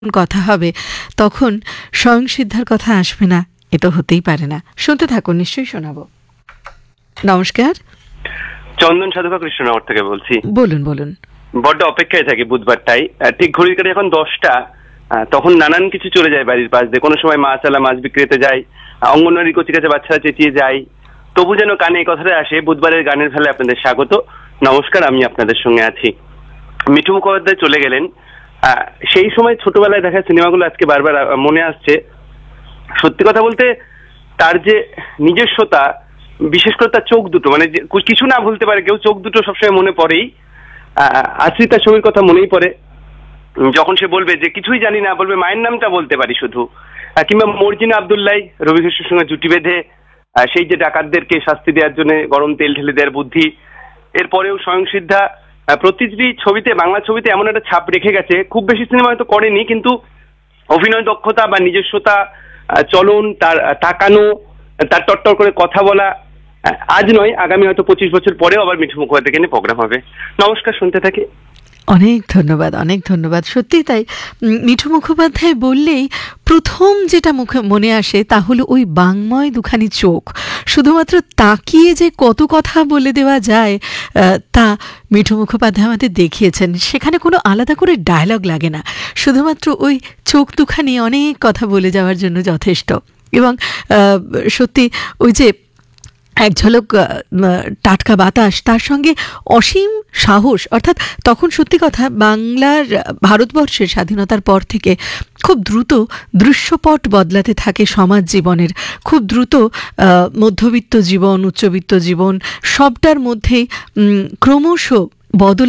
কথা হবে তখন স্বয়ং সিদ্ধার কথা আসবে না, এ তো হতেই পারে না। শুনতে থাকুন, নিশ্চয়ই শোনাবো। নমস্কার, চন্দন সাধুকা কৃষ্ণনগর থেকে বলছি। বলুন বলুন। বড্ড অপেক্ষায় থাকি বুধবারটাই, ঠিক ঘড়ির কাছে এখন 10টা, তখন নানান কিছু চলে যায় বাড়ির পাশ দিয়ে। কোনো সময় মাছ আলা মাছ বিক্রিতে যাই, অঙ্গনওয়াড়ি কচি কাছে বাচ্চারা চেঁচিয়ে যায়, তবু যেন কানে এই কথাটা আসে, বুধবারের গানের ফেলে আপনাদের স্বাগত, নমস্কার, আমি আপনাদের সঙ্গে আছি। মিঠু মুখোপাধ্যায় চলে গেলেন। সেই সময় ছোটবেলায় দেখা সিনেমাগুলো আজকে বারবার মনে আসছে। সত্যি কথা বলতে তার যে নিজস্বতা, বিশেষ করে তার চোখ দুটো, মানে কিছু না ভুলতে পারে কেউ, চোখ দুটো সবসময় মনে পড়েই। আশ্রিতার ছবির কথা মনেই পড়ে, যখন সে বলবে যে কিছুই জানি না, বলবে মায়ের নামটা বলতে পারি শুধু। কিংবা মর্জিনা আব্দুল্লাহ রবি ঘোষের সঙ্গে জুটি বেঁধে সেই যে ডাকাতদেরকে শাস্তি দেওয়ার জন্য গরম তেল ঢেলে দেওয়ার বুদ্ধি। এরপরেও স্বয়ং সিদ্ধা প্রতিটি ছবিতে, বাংলা ছবিতে এমন একটা ছাপ রেখে গেছে। খুব বেশি সিনেমা হয়তো করেনি, কিন্তু অভিনয় দক্ষতা বা নিজস্বতা, চলন, তার তাকানো, তার টট্টর করে কথা বলা, আজ নয় আগামী হয়তো 25 বছর পরেও আবার মিঠু মুখোপাধ্যায়কে নিয়ে প্রোগ্রাম হবে। নমস্কার, শুনতে থাকি। অনেক ধন্যবাদ, অনেক ধন্যবাদ। সত্যি তাই, মিঠু মুখোপাধ্যায় বললেই প্রথম যেটা মুখে মনে আসে তা হলো ওই বাংময় দুখানি চোখ। শুধুমাত্র তাকিয়ে যে কত কথা বলে দেওয়া যায় তা মিঠু মুখোপাধ্যায় আমাদের দেখিয়েছেন। সেখানে কোনো আলাদা করে ডায়লগ লাগে না, শুধুমাত্র ওই চোখ দুখানি অনেক কথা বলে যাওয়ার জন্য যথেষ্ট। এবং সত্যি ওই যে এক ঝলক টাটকা বাতাস, তার সঙ্গে অসীম সাহস, অর্থাৎ তখন সত্যি কথা বাংলার, ভারতবর্ষের স্বাধীনতার পর থেকে খুব দ্রুত দৃশ্যপট বদলাতে থাকে সমাজ জীবনের। খুব দ্রুত মধ্যবিত্ত জীবন, উচ্চবিত্ত জীবন সবটার মধ্যেই ক্রমশ বদল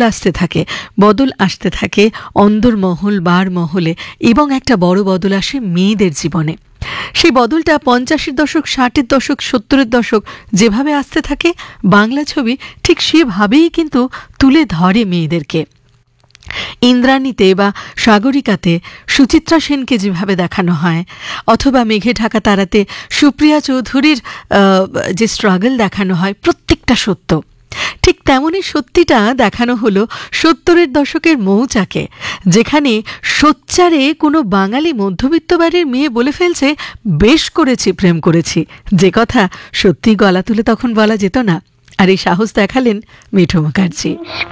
আসতে থাকে অন্দরমহল, বারমহলে, এবং একটা বড় বদল আসে মেয়েদের জীবনে। সেই বদলটা 50-এর দশক, 60-এর দশক, 70-এর দশক যেভাবে আসতে থাকে, বাংলা ছবি ঠিক সেভাবেই কিন্তু তুলে ধরে মেয়েদেরকে। ইন্দ্রাণীতে বা সাগরিকাতে সুচিত্রা সেনকে যেভাবে দেখানো হয়, অথবা মেঘে ঢাকা তারাতে সুপ্রিয়া চৌধুরীর যে স্ট্রাগল দেখানো হয়, প্রত্যেকটা সত্য। ঠিক তেমনই সত্যিটা দেখানো হলো 70-এর দশকের মৌচাকে, যেখানে সোচ্চারে কোনো বাঙালি মধ্যবিত্ত বাড়ির মেয়ে বলে ফেলছে, বেশ করেছি, প্রেম করেছি, যে কথা সত্যি গলা তুলে তখন বলা যেত না। আর এই সাহস দেখালেন মিঠু মুখার্জি।